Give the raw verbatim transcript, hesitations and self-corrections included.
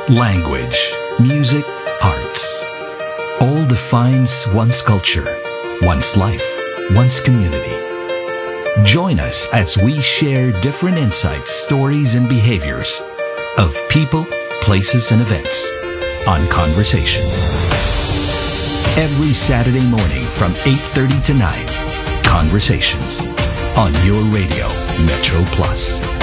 language, music, arts. All defines one's culture, one's life, one's community. Join us as we share different insights, stories, and behaviors of people, places, and events on Conversations. Every Saturday morning from eight thirty to nine, Conversations on your radio, Metro Plus.